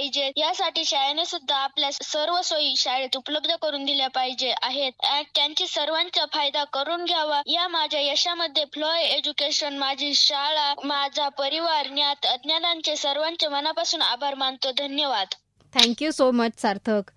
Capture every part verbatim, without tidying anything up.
पाहिजे. यासाठी शाळेने सुद्धा आपल्या सर्व सोयी शाळेत उपलब्ध करून दिल्या पाहिजे आहेत. आणि त्यांची सर्वांचा फायदा करून घ्यावा. या माझ्या यशामध्ये फ्लो एज्युकेशन, माझी शाळा, माझा परिवार, ज्ञात अज्ञानांचे सर्वांचे मनापासून आभार मानतो. धन्यवाद. थँक्यू सो मच सार्थक.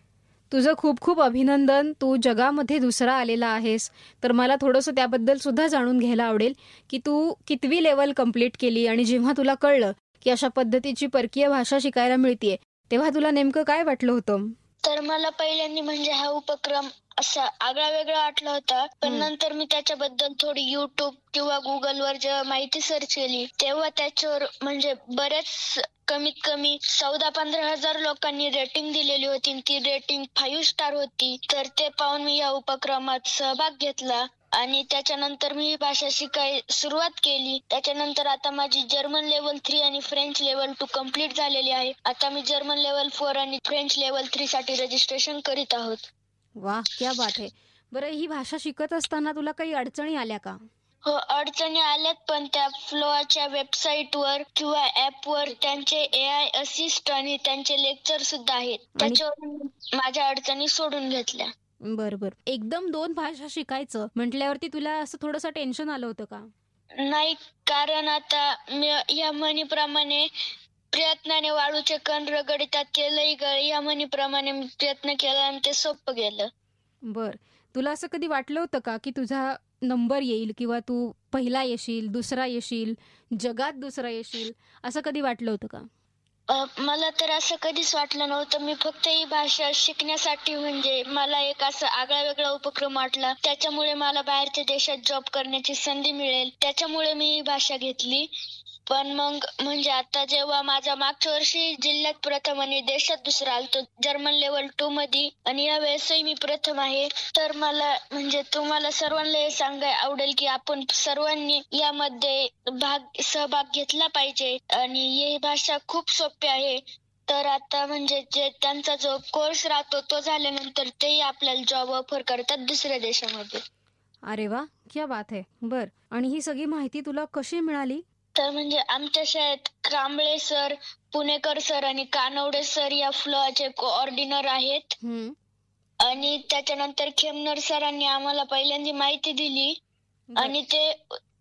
तुझं खूप खूप अभिनंदन. तू जगामध्ये दुसरा आलेला आहेस. तर मला थोडंसं त्याबद्दल सुद्धा जाणून घ्यायला आवडेल की तू कितवी लेवल कंप्लीट केली आणि जेव्हा तुला कळलं की अशा पद्धतीची परकीय भाषा शिकायला मिळतीये तेव्हा तुला नेमकं काय वाटलं होतं? तर मला पहिल्यांदा म्हणजे हा उपक्रम असा आगळा वेगळा वाटला होता. पण हं. नंतर मी त्याच्याबद्दल थोडी युट्यूब किंवा गुगलवर जेव्हा माहिती सर्च केली तेव्हा त्याच्यावर म्हणजे बरेच कमीत कमी चौदा पंधरा हजार लोकांनी रेटिंग दिलेली होती आणि ती रेटिंग फाईव्ह स्टार होती. तर ते पाहून मी या उपक्रमात सहभाग घेतला आणि त्याच्यानंतर मी ही भाषा शिकाय सुरुवात केली. त्याच्यानंतर आता माझी जर्मन लेवल थ्री आणि फ्रेंच लेवल टू कम्प्लीट झालेली आहे. आता मी जर्मन लेवल फोर आणि फ्रेंच लेवल थ्री साठी रजिस्ट्रेशन करीत आहोत. वा, क्या बात आहे. बरं, ही भाषा शिकत असताना तुला काही अडचणी आल्या का? हो, अडचणी आल्यात, पण त्या फ्लोच्या वेबसाईटवर किंवा ऍपवर त्यांचे ए आय असिस्ट आणि त्यांचे लेक्चर सुद्धा आहेत. आणि त्याच्यावरून माझ्या अडचणी सोडून घेतल्या. बरं बरं. एकदम दोन भाषा शिकायचं म्हटल्यावरती तुला असं थोडंसं टेन्शन आलं होतं का? नाही, कारण आता मी या म्हणीप्रमाणे प्रयत्नाने वाळूचे कण रगडितात केलंही गळ, या म्हणीप्रमाणे मी प्रयत्न केला आणि ते सोपं गेलं. बर, तुला असं कधी वाटलं होतं का की तुझा नंबर येईल किंवा तू पहिला येशील, दुसरा येशील, जगात दुसरा येशील, असं कधी वाटलं होतं का? अ, मला तर असं कधीच वाटलं नव्हतं. मी फक्त ही भाषा शिकण्यासाठी म्हणजे मला एक असं आगळा वेगळा उपक्रम वाटला. त्याच्यामुळे मला बाहेरच्या देशात जॉब करण्याची संधी मिळेल, त्याच्यामुळे मी ही भाषा घेतली. पण मग म्हणजे आता जेव्हा माझ्या मागच्या वर्षी जिल्ह्यात प्रथम आणि देशात दुसरा आलतो जर्मन लेवल टू मध्ये आणि या वेळेसही मी प्रथम आहे. तर मला म्हणजे तुम्हाला सर्वांना हे सांगायला आवडेल की आपण सर्वांनी यामध्ये भाग सहभाग घेतला पाहिजे आणि ही भाषा खूप सोपी आहे. तर आता म्हणजे जे त्यांचा जो कोर्स राहतो तो झाल्यानंतर तेही आपल्याला जॉब ऑफर करतात दुसऱ्या देशामध्ये. अरे वा, क्या बात आहे. बर, आणि ही सगळी माहिती तुला कशी मिळाली? तर म्हणजे आमच्या शाळेत कांबळे सर, पुणेकर सर आणि कानवडे सर या फ्लोचे कोऑर्डिनर आहेत. हम्म. आणि त्याच्यानंतर खेमनर सरांनी आम्हाला पहिल्यांदा माहिती दिली बर. आणि ते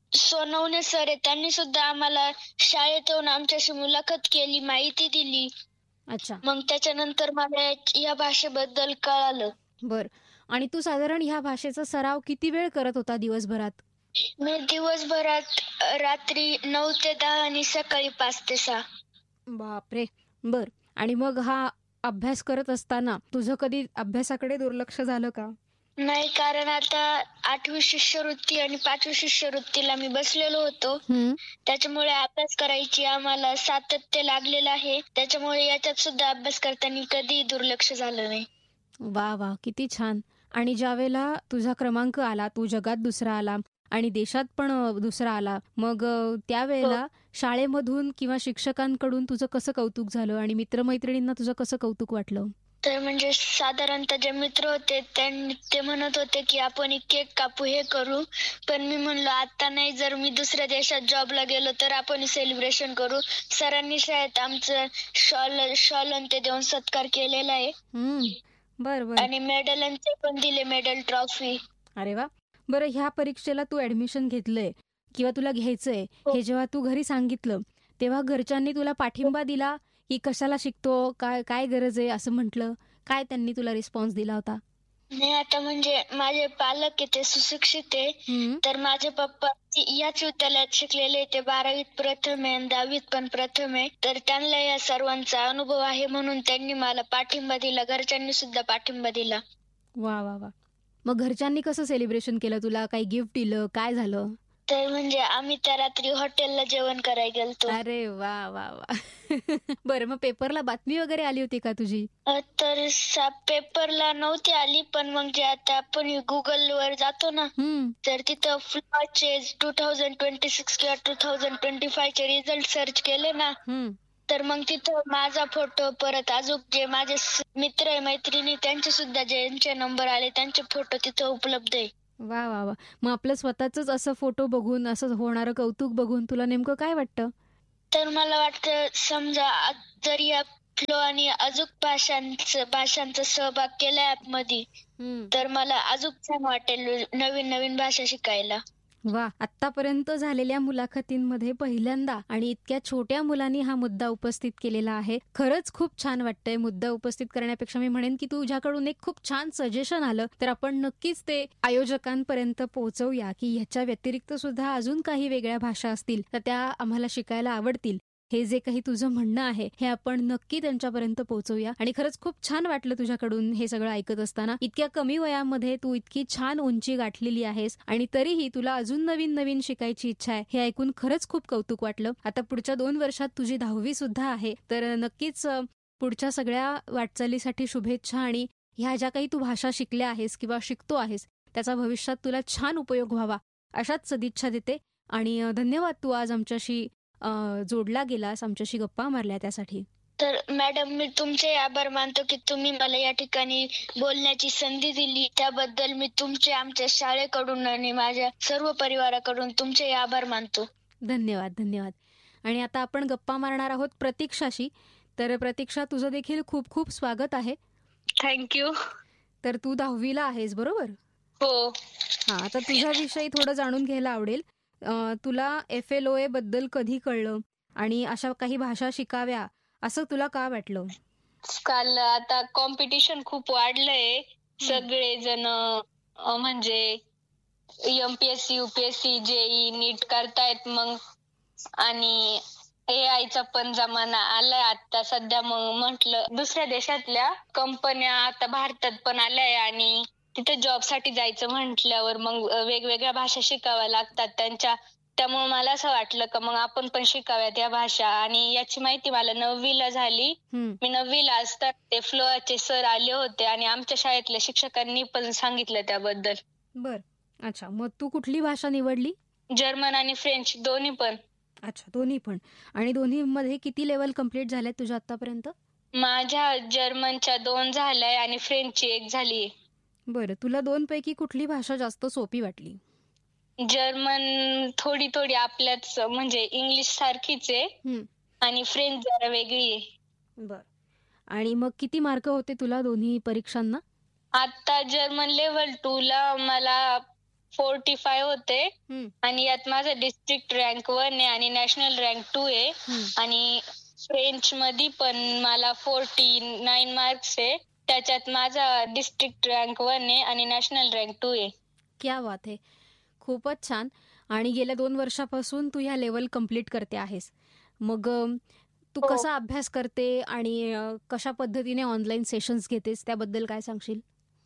सोनवणे सर आहेत त्यांनी सुद्धा आम्हाला शाळेत येऊन आमच्याशी मुलाखत केली, माहिती दिली. अच्छा. मग त्याच्यानंतर मला या भाषेबद्दल कळालं. बर, आणि तू साधारण ह्या भाषेचा सराव किती वेळ करत होता दिवसभरात? मी दिवसभरात अ, रात्री नऊ ते दहा आणि सकाळी पाच ते सहा. बापरे. बर, आणि मग हा अभ्यास करत असताना तुझं कधी अभ्यासाकडे दुर्लक्ष झालं का? नाही, कारण आता आठवी शिष्यवृत्ती आणि पाचवी शिष्यवृत्तीला मी बसलेलो होतो. हम्म. त्याच्यामुळे अभ्यास करायची आम्हाला सातत्य लागलेलं आहे. त्याच्यामुळे याच्यात सुद्धा अभ्यास करताना कधी दुर्लक्ष झालं नाही. वा वा, किती छान. आणि ज्यावेळेला तुझा क्रमांक आला, तू जगात दुसरा आला आणि देशात पण अ, दुसरा आला, मग अ, त्यावेळेला शाळेमधून किंवा शिक्षकांकडून तुझं कसं कौतुक झालं आणि मित्रमैत्रिणींना तुझं कसं कौतुक वाटलं? तर म्हणजे साधारणतः जे मित्र होते त्यांनी ते म्हणत होते की आपण एक केक कापू, हे करू. पण मी म्हणलो आता नाही, जर मी दुसऱ्या देशात जॉबला गेलो तर आपण सेलिब्रेशन करू. सरांनी शाळेत आमचं शॉल शॉल आणि ते देऊन सत्कार केलेला आहे हम्म. बर बर. आणि मेडल आणि ते पण दिले, मेडल ट्रॉफी. अरे वा. बरं, ह्या परीक्षेला तू ऍडमिशन घेतलंय किंवा तुला घ्यायचंय, हो. हे जेव्हा तू घरी सांगितलं तेव्हा घरच्यांनी तुला पाठिंबा दिला की कशाला शिकतो, काय काय गरज आहे असं म्हटलं? काय त्यांनी तुला रिस्पॉन्स दिला होता? नाही, आता म्हणजे माझे पालक आहे ते सुशिक्षित आहे. हम्म. तर माझे पप्पा याच विद्यालयात शिकलेले, ते बारावीत प्रथम आहे आणि दहावीत पण प्रथम आहे. तर त्यांना या सर्वांचा अनुभव आहे म्हणून त्यांनी मला पाठिंबा दिला. घरच्यांनी सुद्धा पाठिंबा दिला. वा वा वा. मग घरच्यांनी कसं सेलिब्रेशन केलं? तुला काही गिफ्ट दिलं? काय झालं? तर म्हणजे आम्ही त्या रात्री हॉटेलला जेवण करायला गेलतो. अरे वा वा वा. बरं, मग पेपरला बातमी वगैरे आली होती का तुझी? अ, तर सा- पेपरला नव्हती आली, पण मग जे आता आपण गुगलवर जातो ना, हम्म. तर तिथं फ्लॉचे टू थाउजंड ट्वेंटी सिक्स किंवा टू थाउजंड ट्वेंटी फाय चे रिझल्ट सर्च केले ना, हम्म. तर मग तिथं माझा फोटो, परत अजून जे माझे स- मित्र आहे, मैत्रिणी, त्यांचे सुद्धा ज्यांचे नंबर आले त्यांचे फोटो तिथं उपलब्ध आहे. वा वा वा. मग आपलं स्वतःच असं फोटो बघून, असं होणारं कौतुक बघून तुला नेमकं काय वाटतं? तर मला वाटतं समजा आज जर या फ्लो आणि अजून भाषांचं भाषांचा सहभाग केला ऍपमध्ये, तर मला अजून छान वाटेल नवीन नवीन भाषा शिकायला. वा, आतापर्यंत झालेल्या मुलाखतींमध्ये पहिल्यांदा आणि इतक्या छोट्या मुलांनी हा मुद्दा उपस्थित केलेला आहे. खरंच खूप छान वाटतंय. मुद्दा उपस्थित करण्यापेक्षा मी म्हणेन की तुझ्याकडून एक खूप छान सजेशन आलं तर आपण नक्कीच ते आयोजकांपर्यंत पोहोचवूया की ह्याच्या व्यतिरिक्त सुद्धा अजून काही वेगळ्या भाषा असतील तर त्या आम्हाला शिकायला आवडतील. हे जे काही तुझं म्हणणं आहे हे आपण नक्की त्यांच्यापर्यंत पोहोचवूया. आणि खरंच खूप छान वाटलं तुझ्याकडून हे सगळं ऐकत असताना. इतक्या कमी वयामध्ये तू इतकी छान उंची गाठलेली आहेस आणि तरीही तुला अजून नवीन नवीन शिकायची इच्छा आहे हे ऐकून खरंच खूप कौतुक वाटलं. आता पुढच्या दोन वर्षात तुझी दहावी सुद्धा आहे तर नक्कीच पुढच्या सगळ्या वाटचालीसाठी शुभेच्छा. आणि ह्या ज्या काही तू भाषा शिकल्या आहेस किंवा शिकतो आहेस त्याचा भविष्यात तुला छान उपयोग व्हावा अशाच सदिच्छा देते. आणि धन्यवाद तू आज आमच्याशी जोडला गेलास, आमच्याशी गप्पा मारल्या त्यासाठी. तर मॅडम, मी तुमचे आभार मानतो की तुम्ही मला या ठिकाणी बोलण्याची संधी दिली. त्याबद्दल मी तुमचे, आमच्या शाळेकडून आणि माझ्या सर्व परिवाराकडून तुमचे आभार मानतो. धन्यवाद धन्यवाद. आणि आता आपण गप्पा मारणार आहोत प्रतीक्षाशी. तर प्रतीक्षा, तुझं देखील खूप खूप स्वागत आहे. थँक्यू. तर तू दहावीला आहेस बरोबर? हो. हा, आता तुझ्याविषयी थोडं जाणून घ्यायला आवडेल. तुला एफ एल ओ ए बद्दल कधी कळलं आणि अशा काही भाषा शिकाव्या असं तुला का वाटलं? काल आता कॉम्पिटिशन खूप वाढलंय. सगळे जण म्हणजे एमपीएससी, युपीएससी, जेई, नीट करतायत. मग आणि ए आयचा पण जमाना आलाय आता सध्या. मग म्हटलं दुसऱ्या देशातल्या कंपन्या आता भारतात पण आल्याय आणि तिथे जॉब साठी जायचं म्हटल्यावर मग वेगवेगळ्या भाषा शिकाव्या लागतात त्यांच्या. त्यामुळे मला असं वाटलं का मग आपण पण शिकाव्यात या भाषा. आणि याची माहिती मला नववीला झाली. मी नववीला असतात ते फ्लोचे सर आले होते आणि आमच्या शाळेतल्या शिक्षकांनी पण सांगितलं त्याबद्दल. बर, अच्छा. मग तू कुठली भाषा निवडली? जर्मन आणि फ्रेंच दोन्ही पण. अच्छा, दोन्ही पण. आणि दोन्ही मध्ये किती लेवल कम्प्लीट झाले तुझ्या आतापर्यंत? माझ्या जर्मनच्या दोन झाल्याय आणि फ्रेंचची एक झाली. बरं, तुला दोन पैकी कुठली भाषा जास्त सोपी वाटली? जर्मन थोडी थोडी आपल्याच म्हणजे इंग्लिश सारखीच आहे आणि फ्रेंच जरा वेगळी आहे. बर. आणि मग किती मार्क होते तुला दोन्ही परीक्षांना? आता जर्मन लेवल टू ला मला फोर्टी फाय होते आणि यात माझा डिस्ट्रिक्ट रँक वन आहे आणि नॅशनल रँक टू आहे. आणि फ्रेंच मध्ये पण मला फोर्टी नाईन मार्क्स आहे. त्याच्यात माझा डिस्ट्रिक्ट रँक वन आहे आणि नॅशनल रँक टू आहे. क्या बात आहे, खूपच छान. आणि गेल्या दोन वर्षापासून तू ह्या लेवल कम्प्लीट करते आहेस. मग तू कसा अभ्यास करते आणि कशा पद्धतीने ऑनलाईन सेशन्स घेतेस त्याबद्दल काय सांगशील?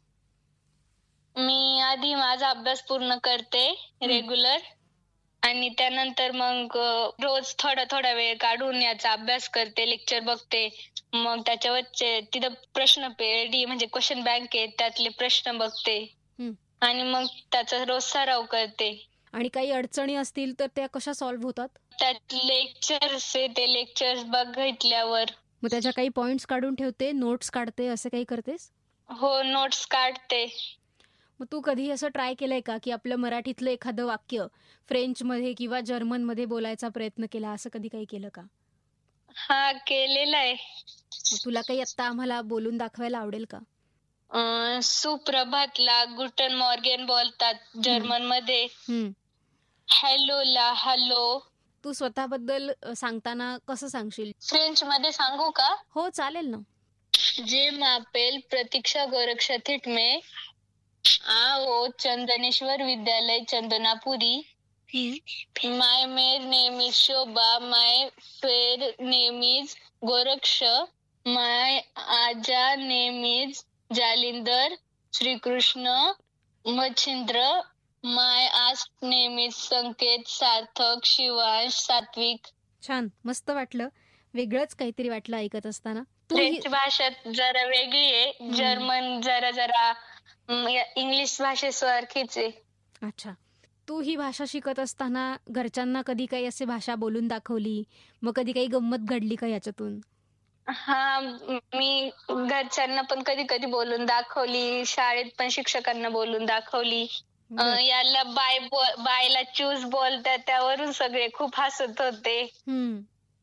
मी आधी माझा अभ्यास पूर्ण करते रेग्युलर आणि त्यानंतर मग रोज थोडा थोडा वेळ काढून याचा अभ्यास करते, लेक्चर बघते. मग त्याच्यावरचे तिथं प्रश्न पेढी म्हणजे क्वेश्चन बँक आहे त्यातले प्रश्न बघते आणि मग त्याचा रोज सराव करते. आणि काही अडचणी असतील तर त्या कशा सॉल्व्ह होतात? त्यात लेक्चर्स आहे ते लेक्चर्स बघितल्यावर. मग त्याच्या काही पॉइंट्स काढून ठेवते, नोट्स काढते, असं काही करतेस? हो, नोट्स काढते. मग तू कधी असं ट्राय केलंय का की आपलं मराठीतलं एखादं वाक्य फ्रेंच मध्ये किंवा जर्मन मध्ये बोलायचा प्रयत्न केला, असं कधी काही केलं का? हा, केलेलं आहे. तुला काही आता आम्हाला बोलून दाखवायला आवडेल का? सुप्रभातला गुटन मॉर्गन बोलतात जर्मन मध्ये. हॅलोला हॅलो. तू स्वतःबद्दल सांगताना कसं सांगशील? फ्रेंच मध्ये सांगू का? हो, चालेल ना. जे मापेल प्रतीक्षा गोरक्षा थिट में आओ चंदनेश्वर विद्यालय चंदनापुरी. माय मेर name is Shobha. My per name is Goraksh. माय आजा नेम इज जालिंदर श्रीकृष्ण मच्छिंद्र. माय आस्ट नेम इज संकेत सार्थक शिवांश सात्विक. छान, मस्त वाटलं. वेगळंच काहीतरी वाटलं ऐकत असताना. फ्रेंच भाषा जरा वेगळी आहे, जर्मन जरा जरा इंग्लिश भाषेसारखीच आहे. अच्छा. तू ही भाषा शिकत असताना घरच्यांना कधी काही असे भाषा बोलून दाखवली, मग कधी काही गंमत घडली का याच्यातून? हा, मी घरच्यांना पण कधी कधी बोलून दाखवली, शाळेत पण शिक्षकांना बोलून दाखवली. याला बाय बायला चूज बोलतात त्यावरून सगळे खूप हसत होते.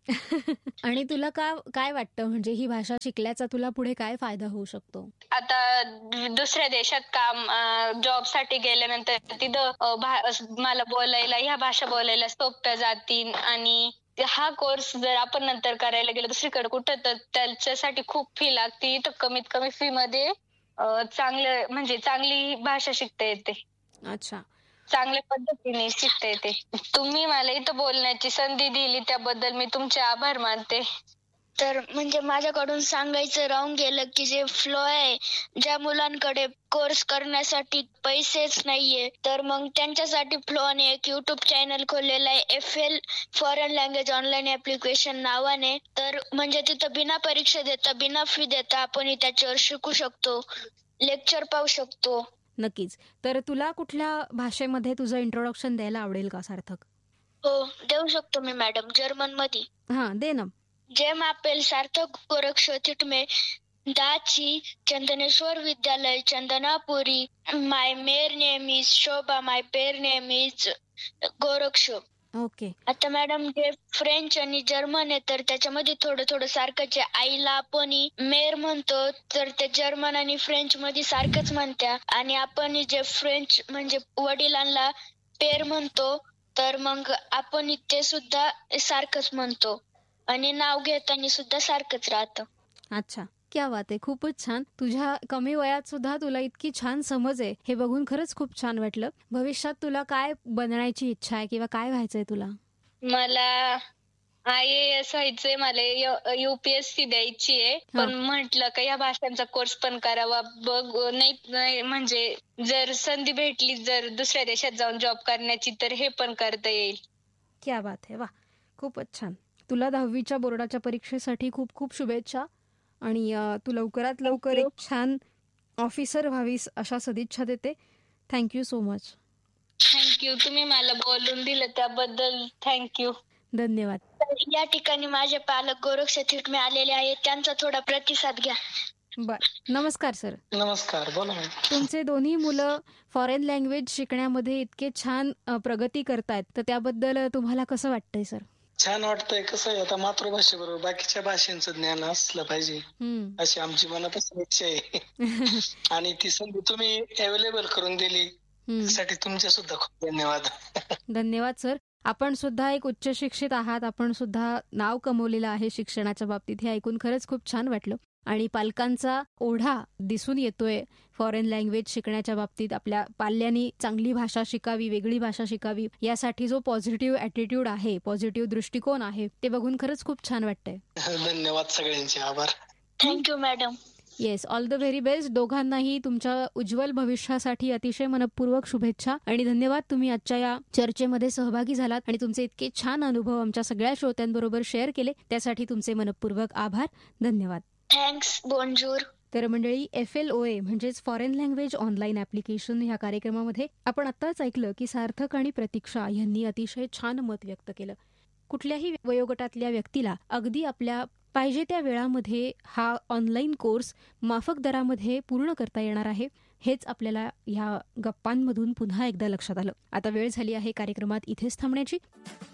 आणि तुला का काय वाटतं म्हणजे ही भाषा शिकल्याचा तुला पुढे काय फायदा होऊ शकतो? आता दुसऱ्या देशात काम जॉब साठी गेल्यानंतर तिथं अ, भा- मला बोलायला ह्या भाषा बोलायला सोप्या जातील आणि हा कोर्स जर आपण नंतर करायला गेलो दुसरीकडे कुठं तर त्याच्यासाठी खूप फी लागते. तर कमीत कमी फी मध्ये अ, चांगलं म्हणजे चांगली भाषा शिकता येते. अच्छा. चांगल्या पद्धतीने शिकता येते. तुम्ही मला इथं बोलण्याची संधी दिली त्याबद्दल मी तुमचे आभार मानते. तर म्हणजे माझ्याकडून सांगायचं राहून गेलं की जे फ्लो आहे, ज्या मुलांकडे कोर्स करण्यासाठी पैसेच नाहीये तर मग त्यांच्यासाठी फ्लोने एक युट्यूब चॅनल खोललेला आहे, F L foreign language online application नावाने. तर म्हणजे तिथं बिना परीक्षा देता बिना फी देता आपण त्याच्यावर शिकू शकतो, लेक्चर पाहू शकतो. नक्कीच. तर तुला कुठल्या भाषेमध्ये तुझं इंट्रोडक्शन द्यायला आवडेल का सार्थक? हो, देऊ शकतो मी मॅडम. जर्मन मध्ये. हा, दे ना. जेम आपेल सार्थक गोरक्षोथित में दाची चंदनेश्वर विद्यालय चंदनापुरी. माय मेर name is Shobha, my per name is गोरक्षो. Okay. आता मॅडम जे फ्रेंच आणि जर्मन आहे तर त्याच्यामध्ये थोडं थोडं सारखंच आहे. आईला आपण मेर म्हणतो तर ते जर्मन आणि फ्रेंच मध्ये सारखंच म्हणत्या आणि आपण जे फ्रेंच म्हणजे वडिलांना पेर म्हणतो तर मग आपण ते सुद्धा सारखंच म्हणतो आणि नाव घेताना सुद्धा सारखंच राहतं. अच्छा, क्या बात आहे. खूपच छान. तुझ्या कमी वयात सुद्धा तुला इतकी छान समज आहे हे बघून खरंच खूप छान वाटलं. भविष्यात तुला काय बनण्याची इच्छा आहे किंवा काय व्हायचंय तुला? मला आय ए एस व्हायचंय. मला युपीएससी द्यायची आहे पण म्हटलं का या भाषांचा कोर्स पण करावा. बघ नाही म्हणजे जर संधी भेटली जर दुसऱ्या देशात जाऊन जॉब करण्याची तर हे पण करता येईल. क्या बात आहे. वा, खूपच छान. तुला दहावीच्या बोर्डाच्या परीक्षेसाठी खूप खूप शुभेच्छा आणि तू लवकरात लवकर एक छान ऑफिसर व्हावीस अशा सदिच्छा देते. Thank you so much. थँक्यू. तुम्ही मला बोलून दिलं त्याबद्दल थँक्यू. धन्यवाद. या ठिकाणी माझे पालक गोरक्ष थिटमे आलेले आहेत, त्यांचा थोडा प्रतिसाद घ्या. बर. नमस्कार सर. नमस्कार. बोला. तुमचे दोन्ही मुलं फॉरेन लँग्वेज शिकण्यामध्ये इतके छान प्रगती करतायत तर त्याबद्दल तुम्हाला कसं वाटतंय सर? छान वाटतंय. कसं आहे आता मातृभाषेबरोबर बाकीच्या भाषांचं ज्ञान असलं पाहिजे अशी आमची मनापासून इच्छा आहे आणि ती संधी तुम्ही अवेलेबल करून दिली त्यासाठी तुमचे सुद्धा खूप धन्यवाद. धन्यवाद सर. आपण सुद्धा एक उच्च शिक्षित आहात, आपण सुद्धा नाव कमवलेलं आहे शिक्षणाच्या बाबतीत. हे ऐकून खरंच खूप छान वाटलं आणि पालकांचा ओढा दिसून येतोय फॉरेन लँग्वेज शिकण्याच्या बाबतीत. आपल्या पाल्यांनी चांगली भाषा शिकावी, वेगळी भाषा शिकावी यासाठी जो पॉझिटिव्ह ॲटिट्यूड आहे, पॉझिटिव्ह दृष्टिकोन आहे ते बघून खरंच खूप छान वाटतंय. धन्यवाद. सगळ्यांचे आभार. Thank you madam. Yes, all the very best. दोघांनाही तुमच्या उज्ज्वल भविष्यासाठी अतिशय मनपूर्वक शुभेच्छा आणि धन्यवाद. तुम्ही आजच्या या चर्चेमध्ये सहभागी झालात आणि तुमचे इतके छान अनुभव आमच्या सगळ्या श्रोत्यांबरोबर शेअर केले त्यासाठी तुमचे मनपूर्वक आभार. धन्यवाद. थँक्स. बोनजूर. तर मंडळी, एफ एल ओ ए म्हणजेच फॉरेन लँग्वेज ऑनलाईन ऍप्लिकेशन ह्या कार्यक्रमामध्ये आपण आत्ताच ऐकलं की सार्थक आणि प्रतीक्षा यांनी अतिशय छान मत व्यक्त केलं. कुठल्याही वयोगटातल्या व्यक्तीला अगदी आपल्या पाहिजे त्या वेळामध्ये हा ऑनलाईन कोर्स माफक दरामध्ये पूर्ण करता येणार आहे हेच आपल्याला ह्या गप्पांमधून पुन्हा एकदा लक्षात आलं. आता वेळ झाली आहे कार्यक्रमात इथेच थांबण्याची.